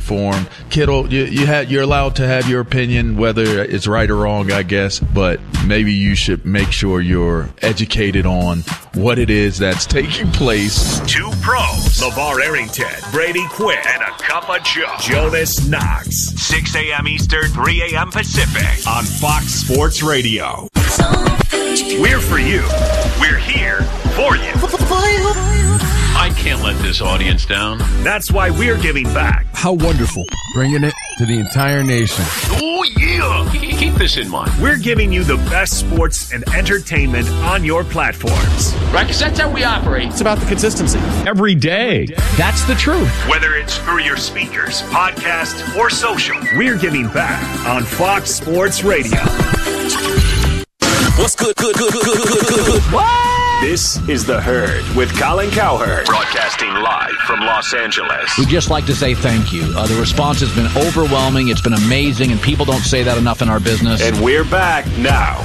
informed. Kittle, you're allowed to have your opinion, whether it's right or wrong, I guess, but maybe you should make sure you're educated on what it is that's taking place. Two pros, LeVar Arrington, Brady Quinn, and a cup of Joe, Jonas Knox. 6 a.m. Eastern, 3 a.m. Pacific on Fox Sports Radio. We're for you. We're here for you. I can't let this audience down. That's why we're giving back. How wonderful. Bringing it to the entire nation. Oh, yeah. Keep this in mind. We're giving you the best sports and entertainment on your platforms. Right, because that's how we operate. It's about the consistency. Every day. That's the truth. Whether it's through your speakers, podcast, or social, we're giving back on Fox Sports Radio. What's good? What? This is The Herd with Colin Cowherd. Broadcasting live from Los Angeles. We'd just like to say thank you. The response has been overwhelming. It's been amazing, and people don't say that enough in our business. And we're back now.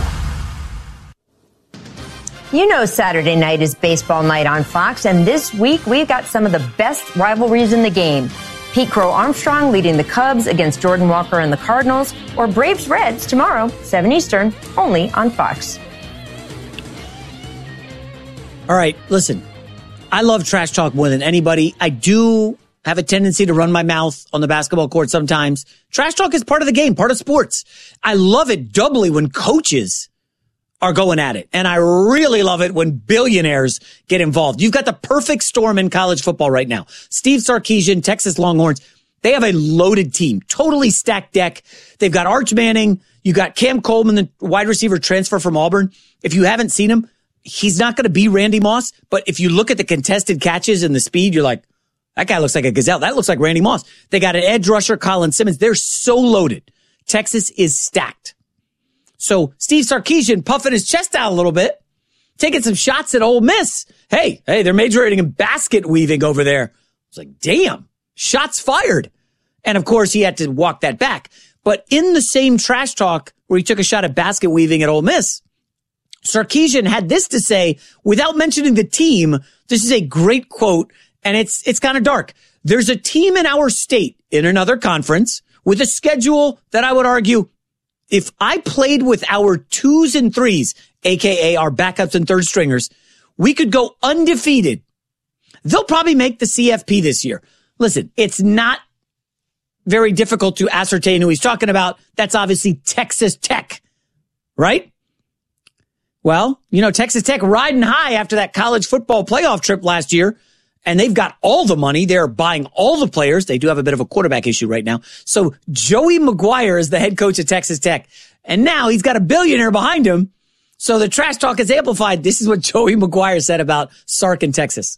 You know Saturday night is baseball night on Fox, and this week we've got some of the best rivalries in the game. Pete Crow Armstrong leading the Cubs against Jordan Walker and the Cardinals, or Braves Reds tomorrow, 7 Eastern, only on Fox. All right, listen, I love trash talk more than anybody. I do have a tendency to run my mouth on the basketball court sometimes. Trash talk is part of the game, part of sports. I love it doubly when coaches are going at it. And I really love it when billionaires get involved. You've got the perfect storm in college football right now. Steve Sarkisian, Texas Longhorns, they have a loaded team, totally stacked deck. They've got Arch Manning. You got Cam Coleman, the wide receiver transfer from Auburn. If you haven't seen him, he's not going to be Randy Moss. But if you look at the contested catches and the speed, you're like, that guy looks like a gazelle. That looks like Randy Moss. They got an edge rusher, Colin Simmons. They're so loaded. Texas is stacked. So Steve Sarkisian puffing his chest out a little bit, taking some shots at Ole Miss. Hey, they're majoring in basket weaving over there. It's like, damn, shots fired. And of course, he had to walk that back. But in the same trash talk where he took a shot at basket weaving at Ole Miss, Sarkisian had this to say without mentioning the team. This is a great quote, and it's kind of dark. There's a team in our state in another conference with a schedule that I would argue if I played with our 2s and 3s, aka our backups and third stringers, we could go undefeated. They'll probably make the CFP this year. Listen, it's not very difficult to ascertain who he's talking about. That's obviously Texas Tech, right? Well, you know, Texas Tech riding high after that college football playoff trip last year, and they've got all the money. They're buying all the players. They do have a bit of a quarterback issue right now. So Joey McGuire is the head coach of Texas Tech, and now he's got a billionaire behind him. So the trash talk is amplified. This is what Joey McGuire said about Sark in Texas.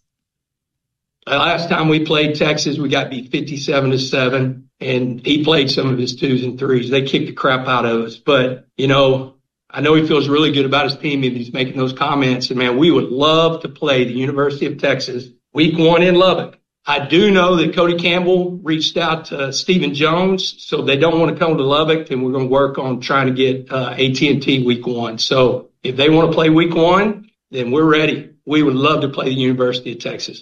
Last time we played Texas, we got beat 57-7, and he played some of his 2s and 3s. They kicked the crap out of us. But, you know, I know he feels really good about his team if he's making those comments. And, man, we would love to play the University of Texas week 1 in Lubbock. I do know that Cody Campbell reached out to Stephen Jones, so they don't want to come to Lubbock, and we're going to work on trying to get AT&T week 1. So if they want to play week 1, then we're ready. We would love to play the University of Texas.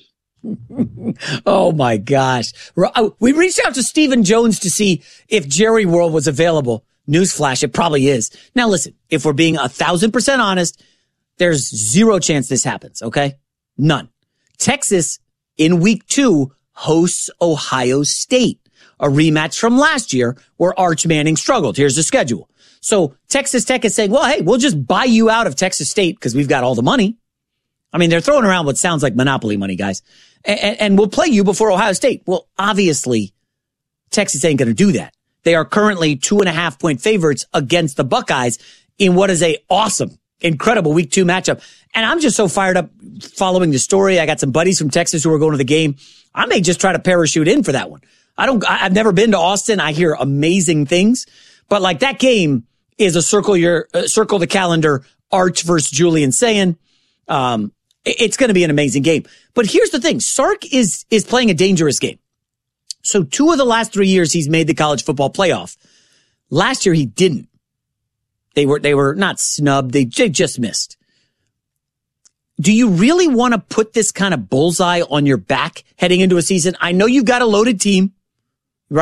Oh, my gosh. We reached out to Stephen Jones to see if Jerry World was available. Newsflash, it probably is. Now, listen, if we're being 1,000% honest, there's zero chance this happens, okay? None. Texas, in week 2, hosts Ohio State, a rematch from last year where Arch Manning struggled. Here's the schedule. So Texas Tech is saying, well, hey, we'll just buy you out of Texas State because we've got all the money. I mean, they're throwing around what sounds like monopoly money, guys. And we'll play you before Ohio State. Well, obviously, Texas ain't going to do that. They are currently 2.5-point favorites against the Buckeyes in what is a awesome, incredible week 2 matchup. And I'm just so fired up following the story. I got some buddies from Texas who are going to the game. I may just try to parachute in for that one. I've never been to Austin. I hear amazing things, but like that game is a circle the calendar Arch versus Julian Sayin. It's going to be an amazing game. But here's the thing. Sark is playing a dangerous game. So 2 of the last 3 years he's made the college football playoff. Last year he didn't. They were not snubbed. They just missed. Do you really want to put this kind of bullseye on your back heading into a season? I know you've got a loaded team.